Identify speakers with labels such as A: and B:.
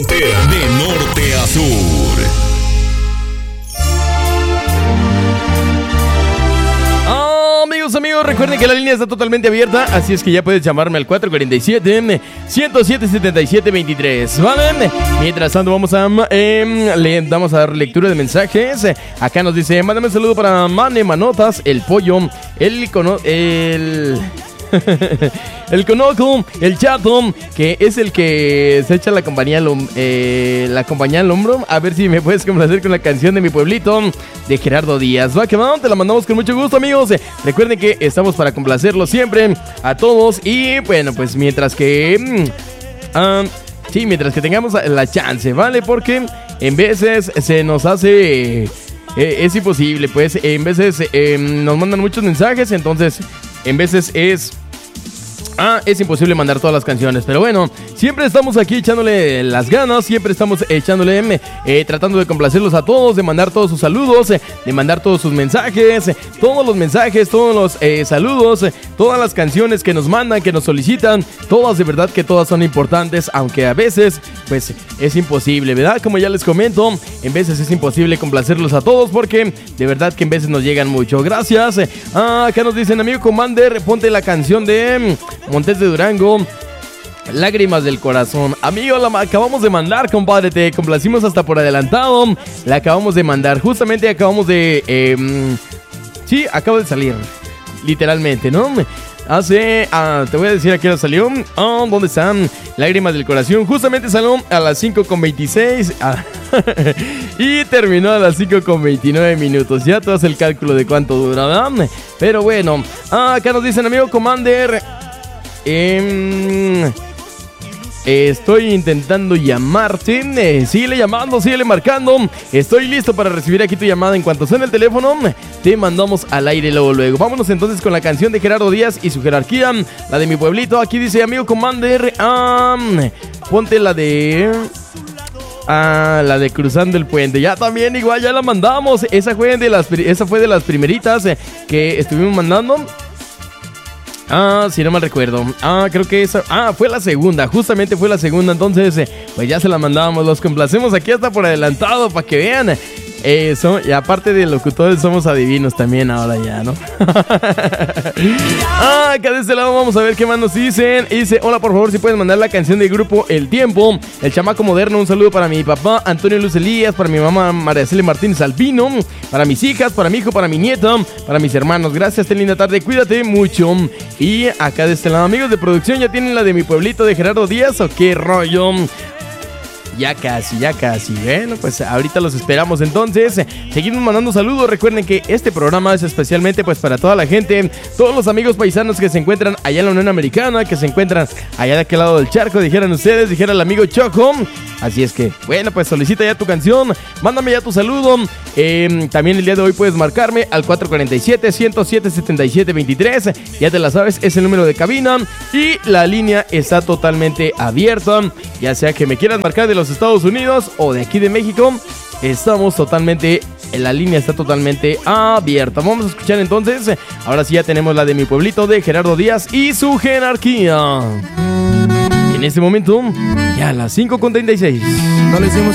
A: frontera, de norte a sur.
B: Amigos, recuerden que la línea está totalmente abierta, así es que ya puedes llamarme al 447-107-7723, ¿vale? Mientras tanto vamos a dar lectura de mensajes. Acá nos dice, mándame un saludo para Mane Manotas, el pollo, el conoco, el chato, que es el que se echa la compañía al hombro. A ver si me puedes complacer con la canción de mi pueblito de Gerardo Díaz. Va que va, te la mandamos con mucho gusto, amigos. Recuerden que estamos para complacerlos siempre a todos. Y bueno, pues mientras que tengamos la chance, ¿vale? Porque en veces se nos hace es imposible, pues en veces nos mandan muchos mensajes, entonces en veces es imposible mandar todas las canciones. Pero bueno, siempre estamos aquí echándole las ganas, siempre estamos echándole, tratando de complacerlos a todos, de mandar todos sus saludos, de mandar todos sus mensajes, todos los mensajes, todos los saludos, todas las canciones que nos mandan, que nos solicitan, todas, de verdad que todas son importantes, aunque a veces pues es imposible, ¿verdad? Como ya les comento, en veces es imposible complacerlos a todos porque de verdad que en veces nos llegan mucho. Gracias. Acá nos dicen, amigo Commander, ponte la canción de Montes de Durango, Lágrimas del Corazón. Amigo, la acabamos de mandar, compadre. Te complacimos hasta por adelantado. La acabamos de mandar. Justamente acabamos de... sí, acaba de salir. Literalmente, ¿no? Te voy a decir a qué hora salió. ¿Dónde están? Lágrimas del Corazón. Justamente salió a las 5:26. Y terminó a las 5:29 minutos. Ya tú haces el cálculo de cuánto dura, ¿verdad? Pero bueno. Acá nos dicen, amigo Commander, estoy intentando llamarte. Síguele llamando, síguele marcando. Estoy listo para recibir aquí tu llamada. En cuanto suene el teléfono, te mandamos al aire luego. Vámonos entonces con la canción de Gerardo Díaz y su jerarquía, la de mi pueblito. Aquí dice, amigo Commander, ponte la de... la de Cruzando el Puente. Ya también igual ya la mandamos. Esa fue de las primeritas que estuvimos mandando. Si no mal recuerdo. Creo que esa... fue la segunda. Justamente fue la segunda. Entonces, pues ya se la mandamos. Los complacemos aquí hasta por adelantado para que vean. Eso, y aparte de locutores somos adivinos también ahora ya, ¿no? Acá de este lado vamos a ver qué más nos dicen. Dice, hola, por favor, si puedes mandar la canción del grupo El Tiempo, El Chamaco Moderno. Un saludo para mi papá Antonio Luz Elías, para mi mamá María Celia Martínez Albino, para mis hijas, para mi hijo, para mi nieta, para mis hermanos. Gracias, ten linda tarde, cuídate mucho. Y acá de este lado, amigos de producción, ¿ya tienen la de mi pueblito de Gerardo Díaz o qué rollo? Ya casi. Bueno, pues ahorita los esperamos entonces. Seguimos mandando saludos. Recuerden que este programa es especialmente pues para toda la gente, todos los amigos paisanos que se encuentran allá en la Unión Americana, que se encuentran allá de aquel lado del charco, dijeran ustedes, dijera el amigo Choco. Así es que, bueno, pues solicita ya tu canción, mándame ya tu saludo. También el día de hoy puedes marcarme al 447-107-7723. Ya te la sabes, es el número de cabina y la línea está totalmente abierta. Ya sea que me quieras marcar de los Estados Unidos o de aquí de México, estamos totalmente... La línea está totalmente abierta. Vamos a escuchar entonces. Ahora sí ya tenemos la de mi pueblito de Gerardo Díaz y su jerarquía. En este momento, ya a las 5:36. No les hemos